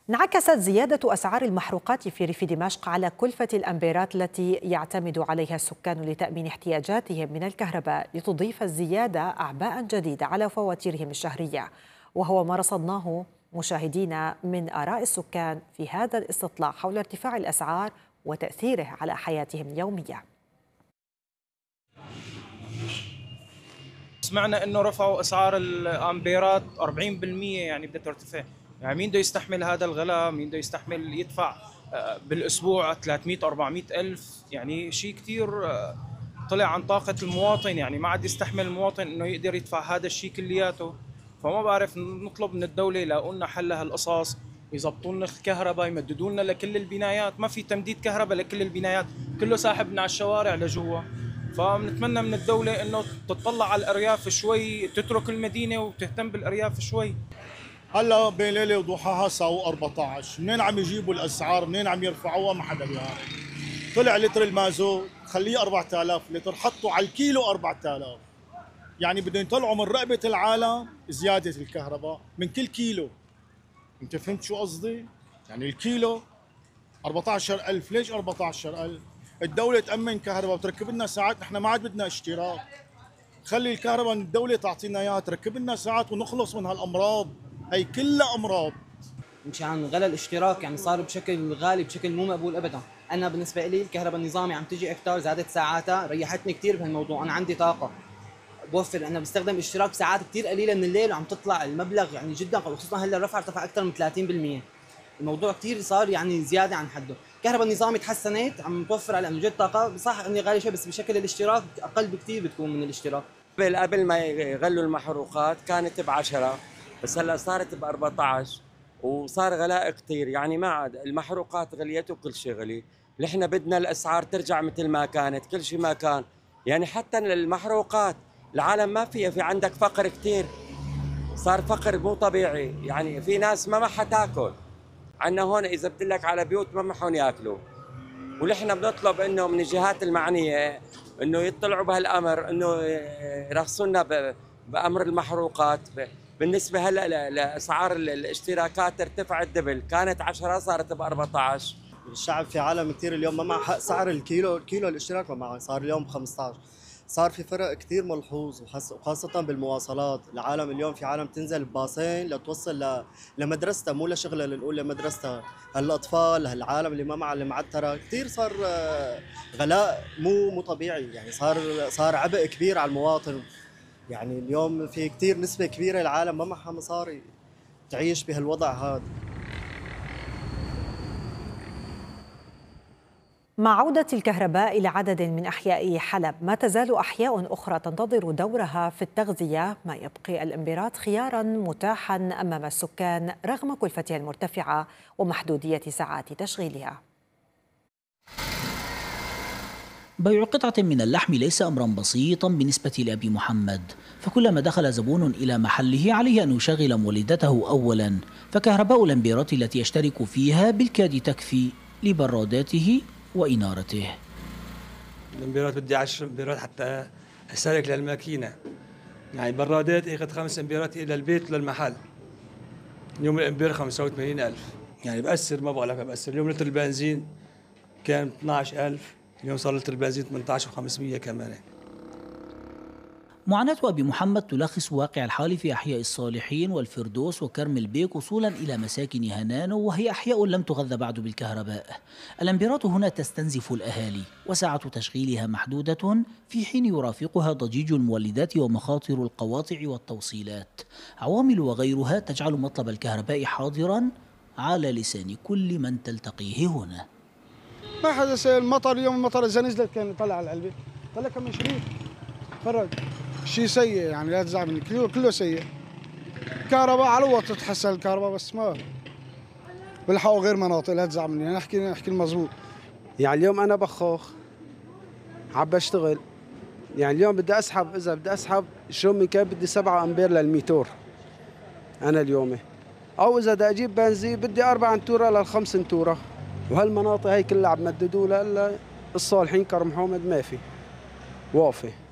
انعكست زيادة أسعار المحروقات في ريف دمشق على كلفة الأمبيرات التي يعتمد عليها السكان لتأمين احتياجاتهم من الكهرباء، لتضيف الزيادة أعباء جديدة على فواتيرهم الشهرية، وهو ما رصدناه مشاهدينا من آراء السكان في هذا الاستطلاع حول ارتفاع الأسعار وتأثيره على حياتهم اليومية. سمعنا انه رفعوا اسعار الامبيرات 40%، يعني بدها ترتفع. يعني مين بده يستحمل هذا الغلاء؟ مين بده يستحمل يدفع بالاسبوع 300 400 الف؟ يعني شيء كثير طلع عن طاقة المواطن، يعني ما عاد يستحمل المواطن انه يقدر يدفع هذا الشيء كلياته. فما بعرف، نطلب من الدولة يلاقوا لنا حل هالقصص، يزبطوا لنا الكهرباء، يمددوا لنا لكل البنايات. ما في تمديد كهرباء لكل البنايات، كله ساحبنا على الشوارع لجوا. فبنتمنى من الدولة انه تطلع على الارياف شوي، تترك المدينة وتهتم بالارياف شوي. هلا بين ليله وضحاها ساووا 14، منين عم يجيبوا الاسعار؟ منين عم يرفعوها؟ ما حدا بيعرف. طلع لتر المازوت خليه 4000 لتر، حطوا على الكيلو 4000. يعني بدهم يطلعوا من رقبه العالم زياده الكهرباء من كل كيلو. انت فهمت شو قصدي؟ يعني الكيلو 14000. ليش 14,000؟ الدوله تامن كهرباء، بتركب لنا ساعات، نحن ما عاد بدنا اشتراك. خلي الكهرباء من الدوله تعطينا اياها، تركب لنا ساعات ونخلص من هالامراض، هي كلها امراض. مشان غلى الاشتراك يعني صار بشكل غالي، بشكل مو مقبول ابدا. انا بالنسبه لي الكهرباء النظامي عم تجي اكثر، زادت ساعاتها، ريحتني كثير بهالموضوع. انا عندي طاقه بوفر، انا بستخدم اشتراك ساعات كثير قليله من الليل وعم تطلع المبلغ يعني جدا، خصوصا هلا الرفع ارتفع اكثر من 30%. الموضوع كثير صار يعني زياده عن حده. الكهرباء النظامي تحسنت، عم توفر على انه جد طاقه، صح اني غالي شوي بس بشكل الاشتراك اقل بكثير بتكون من الاشتراك. قبل ما يغلوا المحروقات كانت ب10، بس هلا صارت ب14، وصار غلاء كثير. يعني ما عاد المحروقات غليت وكل شيء غلي. نحن بدنا الاسعار ترجع مثل ما كانت، كل شيء ما كان. يعني حتى المحروقات العالم ما فيها، في عندك فقر كثير، صار فقر مو طبيعي. يعني في ناس ما حتاكل. عندنا هون اذا بدلك على بيوت ما محون ياكلوا. ونحن بنطلب انه من الجهات المعنيه انه يطلعوا بهالامر، انه يرخصوا لنا بامر المحروقات. بالنسبه هلا لاسعار الاشتراكات ارتفعت دبل، كانت 10 صارت ب 14. الشعب في عالم كثير اليوم ما مع حق سعر الكيلو الاشتراك، ما معه، صار اليوم ب 15. صار في فرق كثير ملحوظ، وخاصة بالمواصلات. العالم اليوم في عالم تنزل بباصين لتوصل لمدرستها، مو لشغلها، لنقول لمدرستها. هالاطفال، هالعالم اللي ما معه المعترة، كثير صار غلاء مو طبيعي. يعني صار عبء كبير على المواطن. يعني اليوم في كثير نسبة كبيرة العالم ما معها مصاري تعيش بهالوضع هذا. مع عودة الكهرباء إلى عدد من أحياء حلب، ما تزال أحياء أخرى تنتظر دورها في التغذية، ما يبقي الإمبيرات خياراً متاحاً أمام السكان رغم كلفتها المرتفعة ومحدودية ساعات تشغيلها. بيع قطعة من اللحم ليس أمرا بسيطا بالنسبة لأبي محمد، فكلما دخل زبون إلى محله عليه أن يشغل مولدته أولا، فكهرباء الإمبيرات التي يشترك فيها بالكاد تكفي لبراداته وإنارته. الإمبيرات بدي 10 إمبيرات حتى أسلك للماكينة. يعني برادات أخذ 5 إمبيرات إلى البيت وللمحل. اليوم الإمبير 85,000. يعني بأثر، ما بقول لك بأثر. اليوم لتر البنزين كان 12,000، اليوم صار لتر البنزين 18,500 كمان. معاناة أبي محمد تلخص واقع الحال في أحياء الصالحين والفردوس وكرم البيك وصولا إلى مساكن هنانو، وهي أحياء لم تغذى بعد بالكهرباء. الإمبيرات هنا تستنزف الأهالي، وساعة تشغيلها محدودة، في حين يرافقها ضجيج المولدات ومخاطر القواطع والتوصيلات، عوامل وغيرها تجعل مطلب الكهرباء حاضرا على لسان كل من تلتقيه هنا. ما حدث المطر اليوم، المطر إذا نزلت كان يطلع على العلبة، طلع كم شريط فرق. شيء سيء يعني، لا تزعل مني، كله سيء. كهرباء على وقت تتحسن الكهرباء، بس ما بلحقوا غير مناطق، لا تزعل مني، انا احكي المضبوط. يعني اليوم انا بخوخ عم بشتغل، يعني اليوم بدي اسحب، اذا بدي اسحب شو من كان بدي 7 امبير للميتور انا اليوم، او اذا بدي اجيب بنزين بدي 4 انتوره ل5 انتوره. وهالمناطق هي كلها عم مددوا لها، الصالحين كرم حومد ما في وافي.